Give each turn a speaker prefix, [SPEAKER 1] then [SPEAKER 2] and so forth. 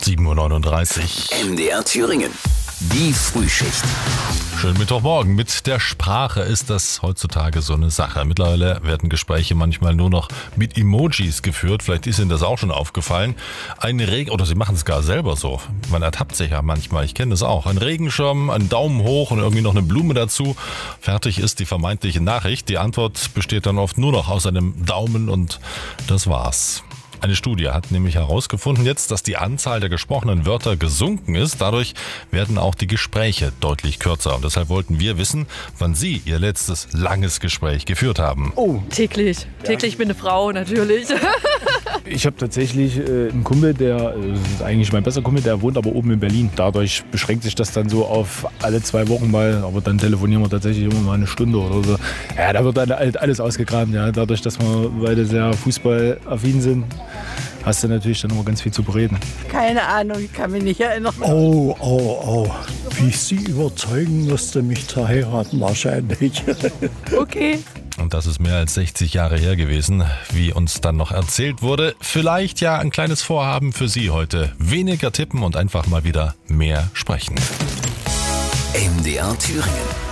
[SPEAKER 1] 7:39 Uhr.
[SPEAKER 2] MDR Thüringen. Die Frühschicht.
[SPEAKER 1] Schönen Mittwochmorgen. Mit der Sprache ist das heutzutage so eine Sache. Mittlerweile werden Gespräche manchmal nur noch mit Emojis geführt. Vielleicht ist Ihnen das auch schon aufgefallen. Oder Sie machen es gar selber so. Man ertappt sich ja manchmal. Ich kenne das auch. Ein Regenschirm, ein Daumen hoch und irgendwie noch eine Blume dazu. Fertig ist die vermeintliche Nachricht. Die Antwort besteht dann oft nur noch aus einem Daumen und das war's. Eine Studie hat nämlich herausgefunden jetzt, dass die Anzahl der gesprochenen Wörter gesunken ist. Dadurch werden auch die Gespräche deutlich kürzer. Und deshalb wollten wir wissen, wann Sie Ihr letztes langes Gespräch geführt haben.
[SPEAKER 3] Oh, täglich. Täglich bin eine Frau, natürlich.
[SPEAKER 4] Ich habe tatsächlich einen Kumpel, das ist eigentlich mein bester Kumpel, der wohnt aber oben in Berlin. Dadurch beschränkt sich das dann so auf alle 2 Wochen mal, aber dann telefonieren wir tatsächlich immer mal eine Stunde oder so. Ja, da wird dann halt alles ausgegraben, ja. Dadurch, dass wir beide sehr fußballaffin sind, hast du natürlich dann immer ganz viel zu bereden.
[SPEAKER 3] Keine Ahnung, ich kann mich nicht erinnern.
[SPEAKER 5] Oh. Wie ich Sie überzeugen musste, mich zu heiraten, wahrscheinlich.
[SPEAKER 3] Okay.
[SPEAKER 1] Und das ist mehr als 60 Jahre her gewesen, wie uns dann noch erzählt wurde. Vielleicht ja ein kleines Vorhaben für Sie heute. Weniger tippen und einfach mal wieder mehr sprechen.
[SPEAKER 2] MDR Thüringen.